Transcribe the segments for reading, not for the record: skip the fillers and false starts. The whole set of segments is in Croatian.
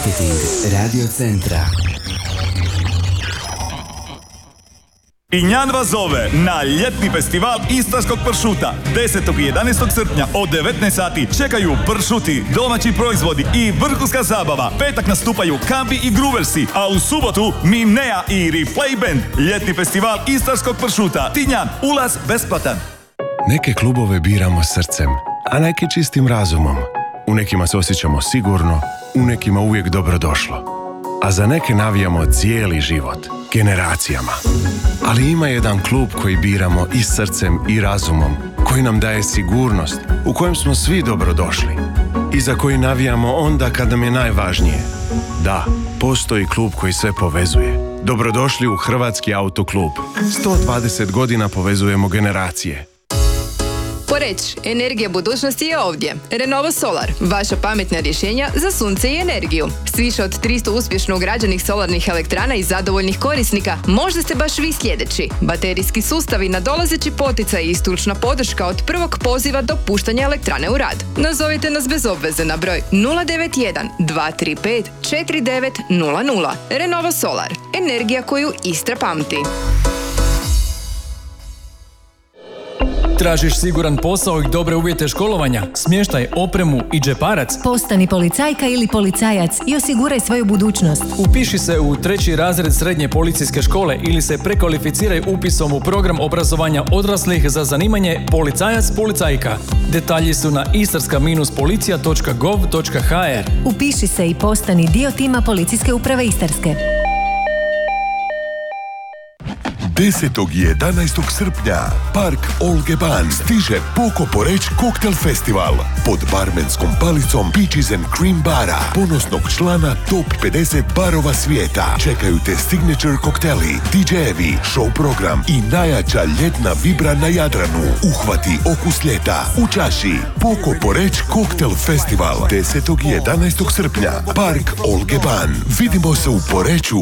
Marketing Radio Centra. Injan vas zove na ljetni festival istarskog pršuta. 10. i 11. srpnja od 19 sati čekaju pršuti, domaći proizvodi i vrhunska zabava. Petak nastupaju Kambi i Gruversi, a u subotu Mimnea i Replay Band. Ljetni festival istarskog pršuta. Tinjan, ulaz besplatan. Neke klubove biramo srcem, a neke čistim razumom. U nekima se osjećamo sigurno, u nekima uvijek dobrodošlo. A za neke navijamo cijeli život, generacijama. Ali ima jedan klub koji biramo i srcem i razumom, koji nam daje sigurnost, u kojem smo svi dobrodošli. I za koji navijamo onda kad nam je najvažnije. Da, postoji klub koji sve povezuje. Dobrodošli u Hrvatski autoklub. 120 godina povezujemo generacije. Poreč, energija budućnosti je ovdje. Renovo Solar, vaša pametna rješenja za sunce i energiju. S više od 300 uspješno ugrađenih solarnih elektrana i zadovoljnih korisnika, možda ste baš vi sljedeći. Baterijski sustavi, nadolazeći poticaj i stručna podrška od prvog poziva do puštanja elektrane u rad. Nazovite nas bez obveze na broj 091 235 4900. Renovo Solar, energija koju Istra pamti. Tražiš siguran posao i dobre uvjete školovanja, smještaj, opremu i džeparac? Postani policajka ili policajac i osiguraj svoju budućnost. Upiši se u 3. razred srednje policijske škole ili se prekvalificiraj upisom u program obrazovanja odraslih za zanimanje policajac-policajka. Detalji su na istarska-policija.gov.hr. Upiši se i postani dio tima Policijske uprave Istarske. 10. i 11. srpnja Park Olge Ban stiže Poko Poreć Koktel Festival pod barmenskom palicom Peaches and Cream bara, ponosnog člana Top 50 barova svijeta. Čekaju te signature kokteli, DJ-evi, show program i najjača ljetna vibra na Jadranu. Uhvati okus ljeta u čaši. Poko Poreć Koktel Festival 10. i 11. srpnja Park Olge Ban. Vidimo se u Poreču.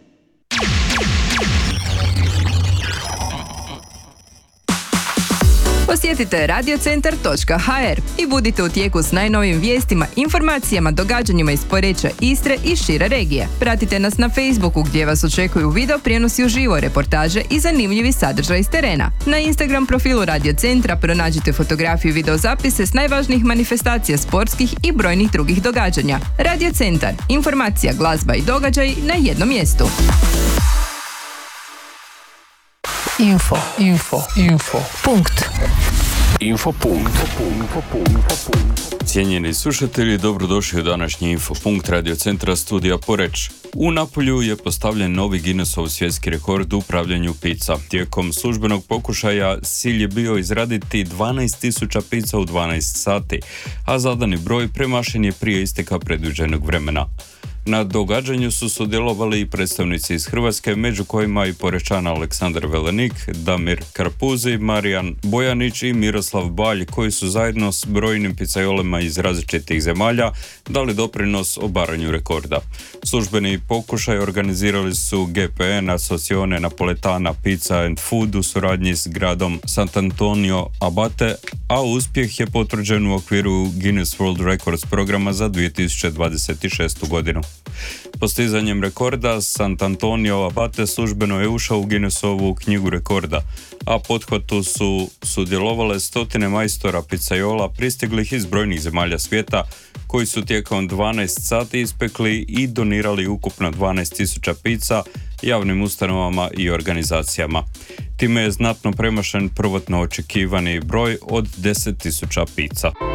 Posjetite radiocentar.hr i budite u tijeku s najnovijim vijestima, informacijama, događanjima iz Poreča, Istre i šire regije. Pratite nas na Facebooku gdje vas očekuju video prijenosi uživo, reportaže i zanimljivi sadržaj iz terena. Na Instagram profilu Radio Centra pronađite fotografiju i videozapise s najvažnijih manifestacija sportskih i brojnih drugih događanja. Radio Centar, informacija, glazba i događaj na jednom mjestu. Cijenjeni slušatelji, dobrodošli u današnji Infopunkt Radio Centra studija Poreč. U Napolju je postavljen novi Guinnessov svjetski rekord u pravljenju pizza. Tijekom službenog pokušaja cilj je bio izraditi 12.000 pizza u 12 sati, a zadani broj premašen je prije isteka predviđenog vremena. Na događanju su sudjelovali i predstavnici iz Hrvatske, među kojima i Porečan Aleksandar Velenik, Damir Karpuzi, Marijan Bojanić i Miroslav Balj, koji su zajedno s brojnim pizzaiolima iz različitih zemalja dali doprinos obaranju rekorda. Službeni pokušaj organizirali su GPN, Associazione Napoletana Pizza and Food u suradnji s gradom Sant'Antonio Abate, a uspjeh je potvrđen u okviru Guinness World Records programa za 2026. godinu. Postizanjem rekorda Sant'Antonio Abate službeno je ušao u Guinnessovu knjigu rekorda, a pothvatu su sudjelovale stotine majstora pizzaiola pristiglih iz brojnih zemalja svijeta, koji su tijekom 12 sati ispekli i donirali ukupno 12.000 pizza javnim ustanovama i organizacijama. Time je znatno premašen prvotno očekivani broj od 10.000 pizza.